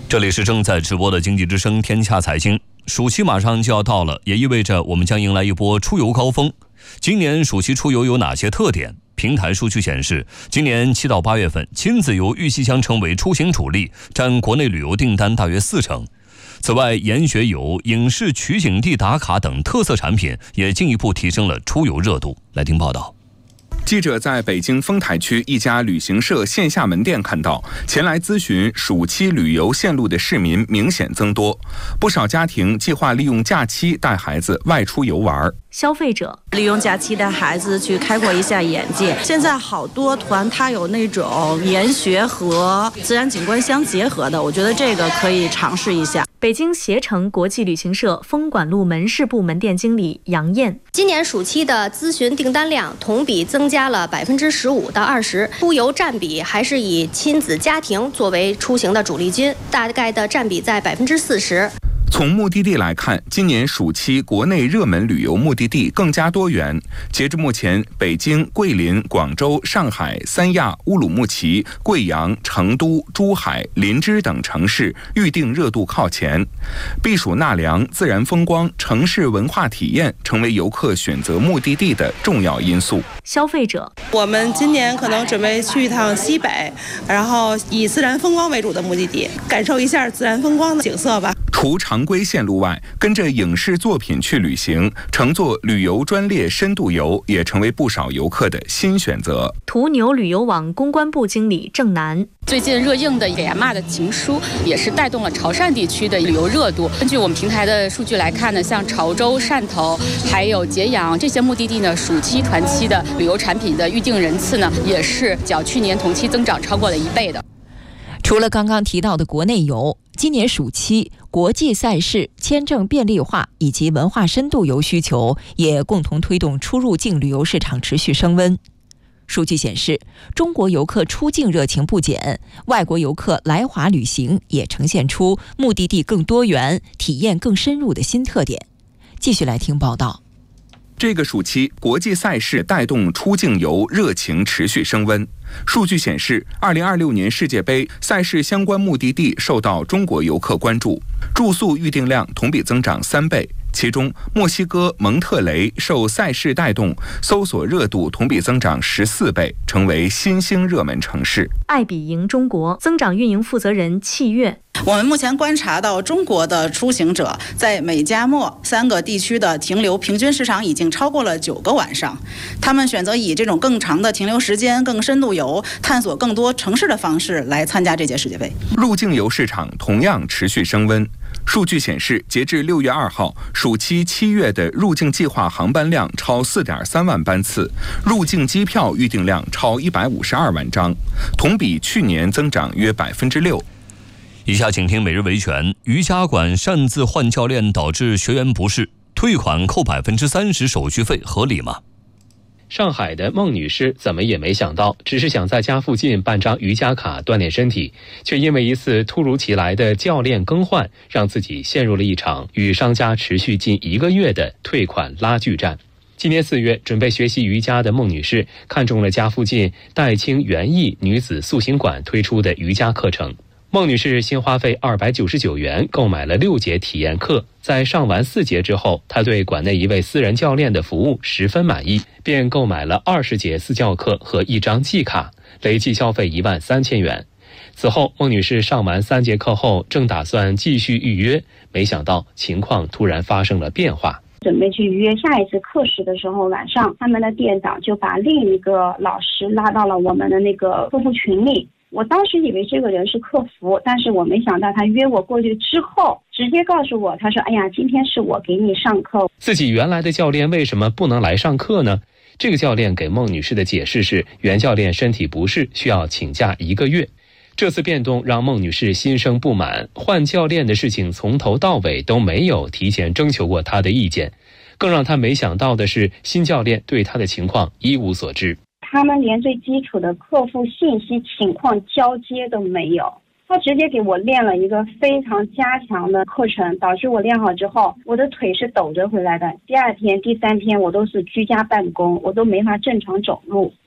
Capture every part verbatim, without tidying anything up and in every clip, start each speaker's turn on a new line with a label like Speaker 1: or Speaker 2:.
Speaker 1: 这里是正在直播的经济之声天下财经。暑期马上就要到了，也意味着我们将迎来一波出游高峰。今年暑期出游有哪些特点？平台数据显示，今年七到八月份，亲子游预计将成为出行主力，占国内旅游订单大约四成。此外，研学游、影视取景地打卡等特色产品也进一步提升了出游热度。来听报道。
Speaker 2: 记者在北京丰台区一家旅行社线下门店看到，前来咨询暑期旅游线路的市民明显增多，不少家庭计划利用假期带孩子外出游玩。
Speaker 3: 消费者
Speaker 4: 利用假期带孩子去开阔一下眼界。现在好多团它有那种研学和自然景观相结合的，我觉得这个可以尝试一下。
Speaker 3: 北京携程国际旅行社丰管路门市部门店经理杨艳，
Speaker 5: 今年暑期的咨询订单量同比增加了百分之十五到二十，出游占比还是以亲子家庭作为出行的主力军，大概的占比在百分之四十。
Speaker 2: 从目的地来看，今年暑期国内热门旅游目的地更加多元。截至目前，北京、桂林、广州、上海、三亚、乌鲁木齐、贵阳、成都、珠海、林芝等城市预订热度靠前。避暑纳凉、自然风光、城市文化体验成为游客选择目的地的重要因素。
Speaker 3: 消费者，
Speaker 4: 我们今年可能准备去一趟西北，然后以自然风光为主的目的地，感受一下自然风光的景色吧。
Speaker 2: 除常规线路外，跟着影视作品去旅行，乘坐旅游专列深度游也成为不少游客的新选择。
Speaker 3: 途牛旅游网公关部经理郑楠，
Speaker 6: 最近热映的给阿嬷的情书也是带动了潮汕地区的旅游热度。根据我们平台的数据来看呢，像潮州、汕头还有揭阳这些目的地呢，暑期团期的旅游产品的预订人次呢，也是较去年同期增长超过了一倍的。
Speaker 7: 除了刚刚提到的国内游，今年暑期国际赛事、签证便利化以及文化深度游需求也共同推动出入境旅游市场持续升温。数据显示，中国游客出境热情不减，外国游客来华旅行也呈现出目的地更多元、体验更深入的新特点。继续来听报道。
Speaker 2: 这个暑期，国际赛事带动出境游热情持续升温。数据显示，二零二六年世界杯赛事相关目的地受到中国游客关注，住宿预订量同比增长三倍。其中，墨西哥蒙特雷受赛事带动，搜索热度同比增长十四倍，成为新兴热门城市。
Speaker 3: 爱彼迎中国增长运营负责人契月，
Speaker 4: 我们目前观察到，中国的出行者在美加墨三个地区的停留平均时长已经超过了九个晚上。他们选择以这种更长的停留时间、更深度游、探索更多城市的方式来参加这届世界杯。
Speaker 2: 入境游市场同样持续升温。数据显示，截至六月二号，暑期七月的入境计划航班量超四点三万班次，入境机票预订量超一百五十二万张，同比去年增长约百分之六。
Speaker 1: 以下请听每日维权。瑜伽馆擅自换教练导致学员不适，退款扣百分之三十手续费合理吗？
Speaker 8: 上海的孟女士怎么也没想到，只是想在家附近办张瑜伽卡锻炼身体，却因为一次突如其来的教练更换，让自己陷入了一场与商家持续近一个月的退款拉锯战。今年四月，准备学习瑜伽的孟女士看中了家附近戴青园艺女子塑形馆推出的瑜伽课程。孟女士新花费二百九十九元购买了六节体验课，在上完四节之后，她对馆内一位私人教练的服务十分满意，便购买了二十节私教课和一张季卡，累计消费一万三千元。此后，孟女士上完三节课后，正打算继续预约，没想到情况突然发生了变化。
Speaker 9: 准备去预约下一次课时的时候，晚上他们的店长就把另一个老师拉到了我们的那个客户群里。我当时以为这个人是客服，但是我没想到他约我过去之后，直接告诉我，他说：“哎呀，今天是我给你上课。”
Speaker 8: 自己原来的教练为什么不能来上课呢？这个教练给孟女士的解释是，原教练身体不适，需要请假一个月。这次变动让孟女士心生不满，换教练的事情从头到尾都没有提前征求过她的意见。更让她没想到的是，新教练对她的情况一无所知。
Speaker 9: 他们连最基础的客户信息情况交接都没有，他直接给我练了一个非常加强的课程，导致我练好之后，我的腿是抖着回来的。第二天、第三天我都是居家办公，我都没法正常走路。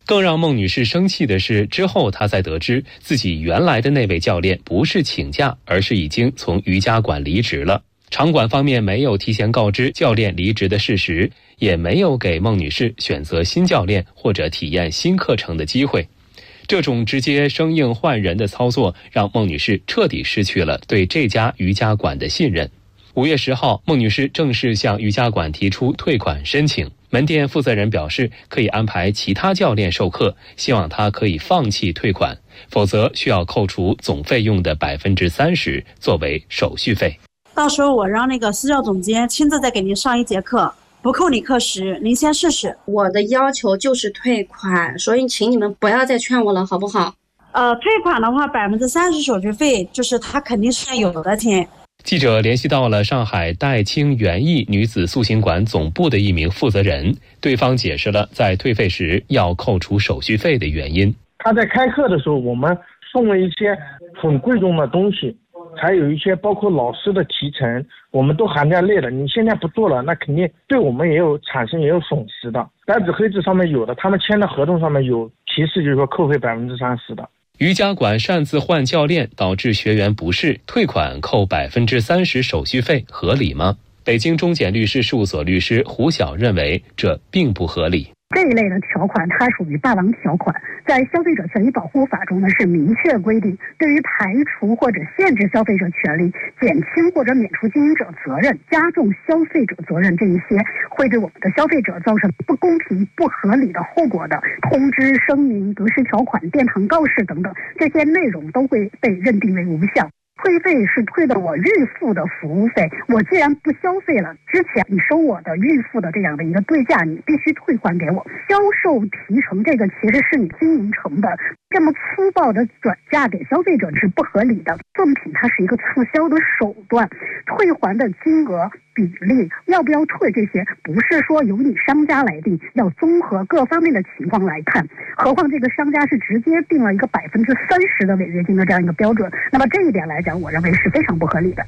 Speaker 8: 更让孟女士生气的是，之后她才得知自己原来的那位教练不是请假，而是已经从瑜伽馆离职了。场馆方面没有提前告知教练离职的事实，也没有给孟女士选择新教练或者体验新课程的机会。这种直接生硬换人的操作，让孟女士彻底失去了对这家瑜伽馆的信任。五月十号，孟女士正式向瑜伽馆提出退款申请。门店负责人表示，可以安排其他教练授课，希望她可以放弃退款，否则需要扣除总费用的百分之三十作为手续费。
Speaker 10: 到时候我让那个私教总监亲自再给您上一节课，不扣你课时，您先试试。
Speaker 11: 我的要求就是退款，所以请你们不要再劝我了，好不好？
Speaker 10: 呃，退款的话，百分之三十手续费，就是他肯定是有的钱。
Speaker 8: 记者联系到了上海戴清园艺女子塑形馆总部的一名负责人，对方解释了在退费时要扣除手续费的原因。
Speaker 12: 他在开课的时候，我们送了一些很贵重的东西，还有一些包括老师的提成，我们都含在内的。你现在不做了，那肯定对我们也有产生也有损失的。白纸黑字上面有的，他们签的合同上面有提示，就是说扣费百分之三十的。
Speaker 8: 瑜伽馆擅自换教练导致学员不适，退款扣百分之三十手续费合理吗？北京中检律师事务所律师胡晓认为这并不合理。
Speaker 13: 这一类的条款它属于霸王条款，在消费者权益保护法中呢是明确规定，对于排除或者限制消费者权利、减轻或者免除经营者责任、加重消费者责任这一些会对我们的消费者造成不公平、不合理的后果的通知、声明、格式条款、殿堂告示等等，这些内容都会被认定为无效。退费是退的我预付的服务费，我既然不消费了，之前你收我的预付的这样的一个对价，你必须退还给我。销售提成这个其实是你经营成本，这么粗暴的转嫁给消费者是不合理的。赠品它是一个促销的手段，退还的金额、比例要不要退，这些不是说由你商家来定，要综合各方面的情况来看。何况这个商家是直接定了一个百分之三十的违约金的这样一个标准，那么这一点来讲，我认为是非常不合理的。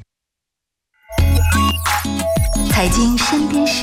Speaker 14: 财经身边事，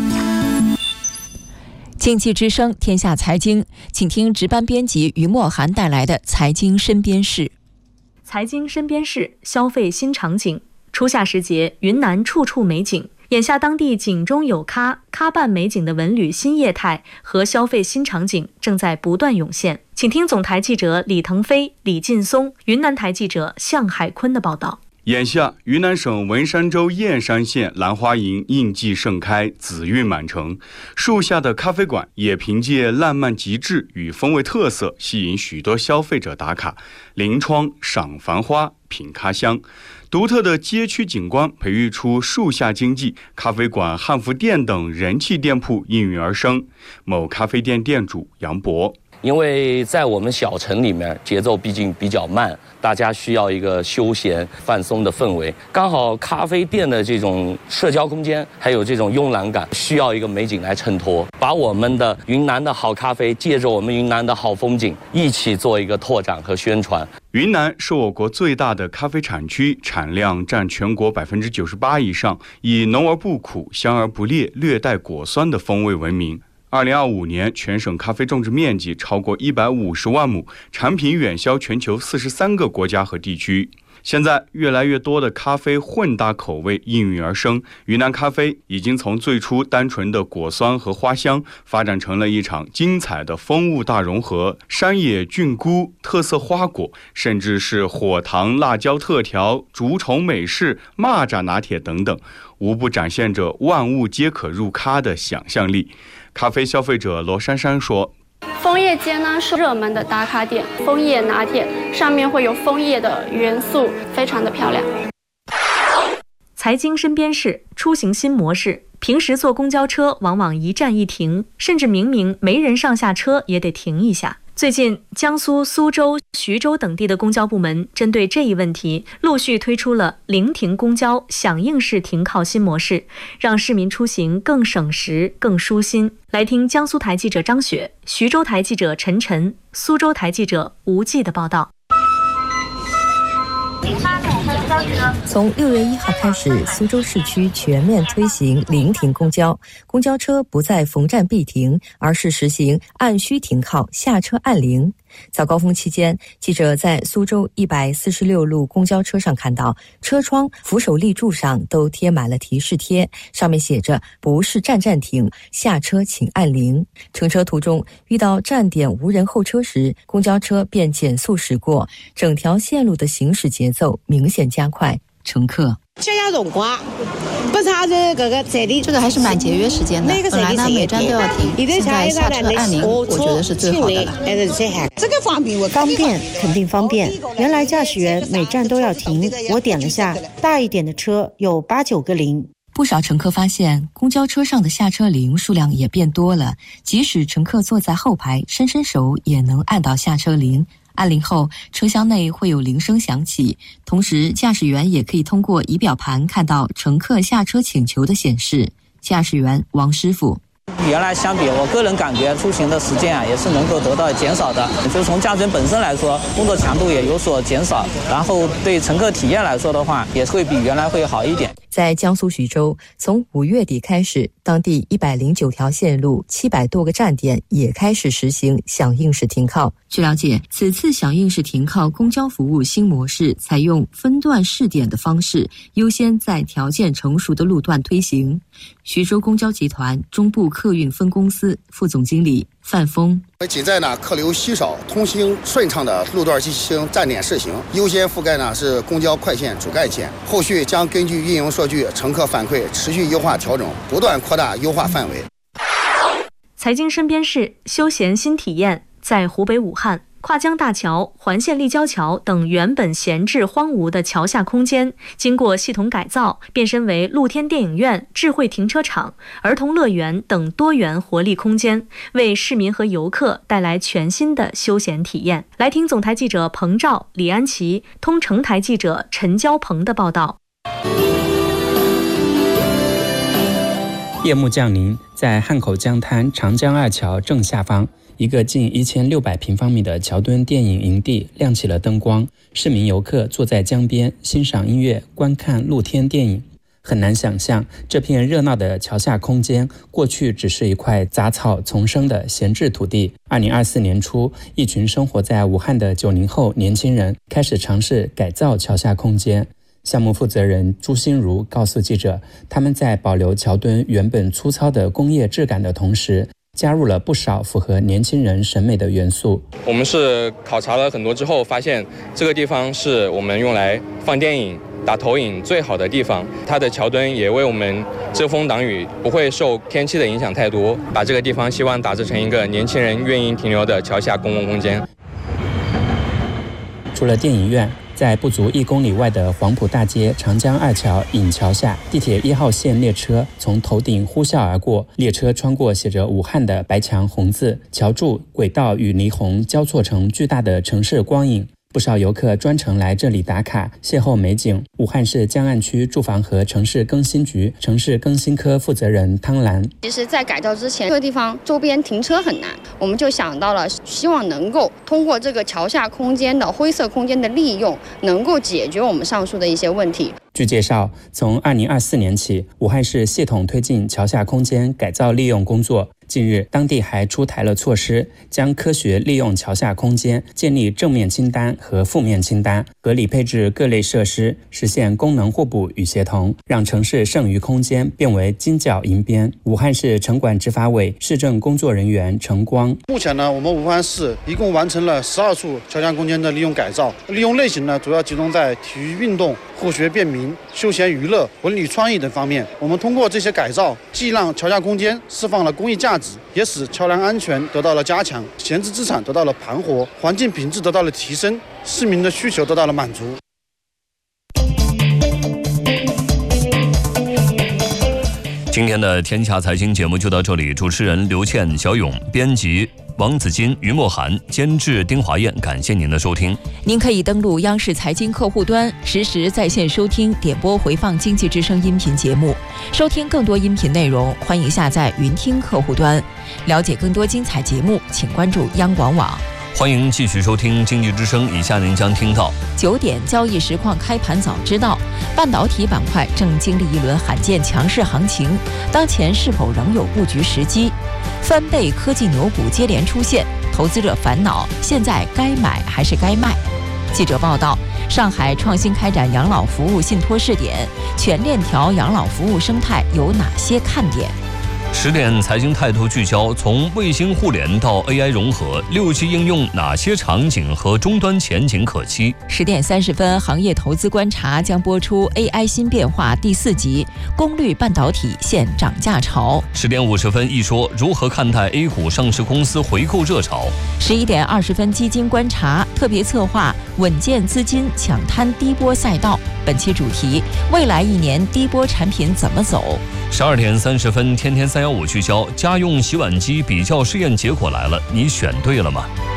Speaker 7: 经济之声天下财经，请听值班编辑于墨涵带来的财经身边事。
Speaker 3: 财经身边事，消费新场景。初夏时节，云南处处美景。眼下当地景中有咖，咖伴美景的文旅新业态和消费新场景正在不断涌现。请听总台记者李腾飞、李劲松，云南台记者向海坤的报道。
Speaker 15: 眼下，云南省文山州燕山县兰花营应季盛开，紫韵满城。树下的咖啡馆也凭借烂漫极致与风味特色，吸引许多消费者打卡。临窗赏繁花，品咖香。独特的街区景观培育出树下经济，咖啡馆、汉服店等人气店铺应运而生。某咖啡店店主杨博。
Speaker 16: 因为在我们小城里面，节奏毕竟比较慢，大家需要一个休闲放松的氛围。刚好咖啡店的这种社交空间，还有这种慵懒感，需要一个美景来衬托，把我们的云南的好咖啡，借着我们云南的好风景，一起做一个拓展和宣传。
Speaker 15: 云南是我国最大的咖啡产区，产量占全国百分之九十八以上，以浓而不苦、香而不烈、略带果酸的风味闻名。二零二五年，全省咖啡种植面积超过一百五十万亩，产品远销全球四十三个国家和地区。现在，越来越多的咖啡混搭口味应运而生。云南咖啡已经从最初单纯的果酸和花香，发展成了一场精彩的风物大融合，山野菌菇、特色花果，甚至是火糖辣椒特调、竹虫美式、蚂蚱拿铁等等，无不展现着万物皆可入咖的想象力。咖啡消费者罗珊珊说，
Speaker 17: 枫叶街呢是热门的打卡点，枫叶拿铁上面会有枫叶的元素，非常的漂亮。
Speaker 3: 财经身边事，出行新模式。平时坐公交车往往一站一停，甚至明明没人上下车也得停一下。最近，江苏苏州、徐州等地的公交部门针对这一问题，陆续推出了零停公交响应式停靠新模式，让市民出行更省时、更舒心。来听江苏台记者张雪、徐州台记者陈晨、苏州台记者吴季的报道。
Speaker 18: 零八五分钟从六月一号开始，苏州市区全面推行临停公交，公交车不再逢站必停，而是实行按需停靠，下车按铃。早高峰期间，记者在苏州一百四十六路公交车上看到，车窗、扶手立柱上都贴满了提示贴，上面写着“不是站站停，下车请按铃”。乘车途中遇到站点无人候车时，公交车便减速驶过，整条线路的行驶节奏明显加快。乘客
Speaker 19: 节约辰光，不差这个个站里，
Speaker 20: 这个还是蛮节约时间的。本来呢每站都要停，现在下车按铃，我觉得是最好的了。
Speaker 19: 这个方便，我
Speaker 21: 方便肯定方便。原来驾驶员每站都要停，我点了下，大一点的车有八九个铃。
Speaker 18: 不少乘客发现，公交车上的下车铃数量也变多了，即使乘客坐在后排，伸伸手也能按到下车铃。按铃后，车厢内会有铃声响起，同时驾驶员也可以通过仪表盘看到乘客下车请求的显示。驾驶员王师傅。
Speaker 22: 原来相比，我个人感觉出行的时间啊也是能够得到减少的，就从驾驶员本身来说，工作强度也有所减少，然后对乘客体验来说的话，也会比原来会好一点。
Speaker 18: 在江苏徐州，从五月底开始，当地一百零九条线路、七百多个站点也开始实行响应式停靠。据了解，此次响应式停靠公交服务新模式采用分段试点的方式，优先在条件成熟的路段推行。徐州公交集团中部客运分公司副总经理范峰，
Speaker 23: 仅在呢客流稀少、通行顺畅的路段进行站点试行，优先覆盖呢是公交快线、主干线。后续将根据运营数据、乘客反馈持续优化调整，不断扩大优化范围。
Speaker 3: 财经身边事，休闲新体验，在湖北武汉。跨江大桥、环线立交桥等原本闲置荒芜的桥下空间，经过系统改造，变身为露天电影院、智慧停车场、儿童乐园等多元活力空间，为市民和游客带来全新的休闲体验。来听总台记者彭照、李安琪、通城台记者陈娇鹏的报道。
Speaker 24: 夜幕降临，在汉口江滩长江二桥正下方，一个近一千六百平方米的桥墩电影营地亮起了灯光，市民游客坐在江边欣赏音乐，观看露天电影。很难想象，这片热闹的桥下空间过去只是一块杂草丛生的闲置土地。二零二四年初，一群生活在武汉的九零后年轻人开始尝试改造桥下空间。项目负责人朱新如告诉记者，他们在保留桥墩原本粗糙的工业质感的同时，加入了不少符合年轻人审美的元素。
Speaker 25: 我们是考察了很多之后，发现这个地方是我们用来放电影、打投影最好的地方。它的桥墩也为我们遮风挡雨，不会受天气的影响太多。把这个地方希望打造成一个年轻人愿意停留的桥下公共空间。
Speaker 24: 除了电影院，在不足一公里外的黄埔大街长江二桥引桥下，地铁一号线列车从头顶呼啸而过，列车穿过写着武汉的白墙红字，桥柱、轨道与霓虹交错成巨大的城市光影。不少游客专程来这里打卡邂逅美景。武汉市江岸区住房和城市更新局城市更新科负责人汤兰，
Speaker 26: 其实在改造之前，这个地方周边停车很难，我们就想到了希望能够通过这个桥下空间的灰色空间的利用，能够解决我们上述的一些问题。
Speaker 24: 据介绍，从二零二四年起，武汉市系统推进桥下空间改造利用工作。近日，当地还出台了措施，将科学利用桥下空间，建立正面清单和负面清单，合理配置各类设施，实现功能互补与协同，让城市剩余空间变为金角银边。武汉市城管执法委市政工作人员陈光，
Speaker 27: 目前呢，我们武汉市一共完成了十二处桥下空间的利用改造，利用类型呢，主要集中在体育运动、护学便民、休闲娱乐、文旅创意等方面。我们通过这些改造，既让桥下空间释放了公益价值，也使桥梁安全得到了加强，闲置资产得到了盘活，环境品质得到了提升，市民的需求得到了满足。
Speaker 1: 今天的天下财经节目就到这里，主持人刘倩、小勇，编辑王子金、于墨涵，监制丁华燕，感谢您的收听。
Speaker 7: 您可以登录央视财经客户端，实时在线收听、点播回放经济之声音频节目。收听更多音频内容，欢迎下载云听客户端。了解更多精彩节目，请关注央广网。
Speaker 1: 欢迎继续收听经济之声，以下您将听到
Speaker 7: 九点交易实况开盘早知道，半导体板块正经历一轮罕见强势行情，当前是否仍有布局时机？翻倍科技牛股接连出现，投资者烦恼现在该买还是该卖？记者报道，上海创新开展养老服务信托试点，全链条养老服务生态有哪些看点？
Speaker 1: 十点财经态度聚焦，从卫星互联到 A I 融合，六 G 应用哪些场景和终端前景可期？
Speaker 7: 十点三十分，行业投资观察将播出 A I 新变化第四集，功率半导体现涨价潮。
Speaker 1: 十点五十分，一说如何看待 A 股上市公司回购热潮？
Speaker 7: 十一点二十分，基金观察特别策划稳健资金抢滩低波赛道，本期主题：未来一年低波产品怎么走？
Speaker 1: 十二点三十分，天天三幺五聚焦，家用洗碗机比较试验结果来了，你选对了吗？